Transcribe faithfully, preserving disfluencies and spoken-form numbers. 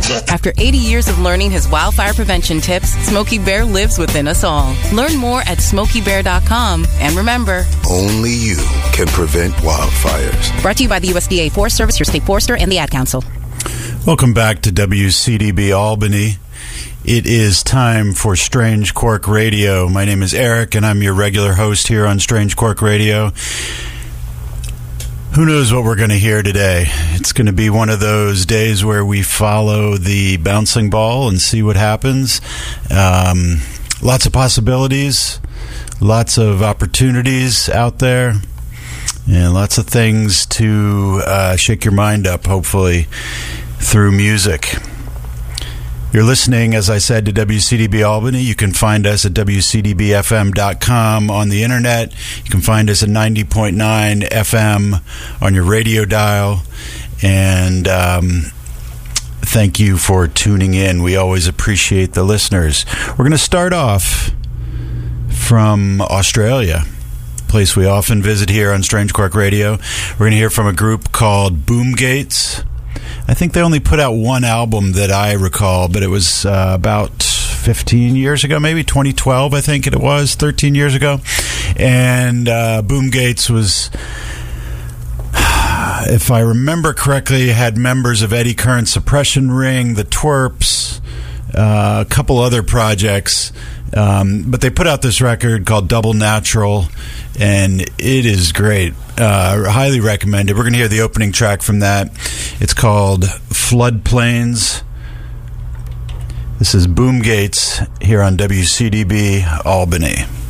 After eighty years of learning his wildfire prevention tips, Smokey Bear lives within us all. Learn more at smokey bear dot com. And remember, only you can prevent wildfires. Brought to you by the U S D A Forest Service, your state forester, and the Ad Council. Welcome back to W C D B Albany. It is time for Strange Cork Radio. My name is Eric, and I'm your regular host here on Strange Cork Radio. Who knows what we're going to hear today? It's going to be one of those days where we follow the bouncing ball and see what happens. Um, lots of possibilities, lots of opportunities out there, and lots of things to uh, shake your mind up, hopefully, through music. You're listening, as I said, to W C D B Albany. You can find us at w c d b f m dot com on the internet. You can find us at ninety point nine F M on your radio dial. And um, thank you for tuning in. We always appreciate the listeners. We're going to start off from Australia, a place we often visit here on Strange Cork Radio. We're going to hear from a group called Boomgates. I think they only put out one album that I recall, but it was uh, about fifteen years ago, maybe twenty twelve, I think it was, thirteen years ago. And uh, Boomgates was, if I remember correctly, had members of Eddie Current Suppression Ring, the Twerps, uh, a couple other projects. Um, but they put out this record called Double Natural, and it is great. Uh, highly recommended. We're going to hear the opening track from that. It's called Floodplains. This is Boomgates here on W C D B Albany.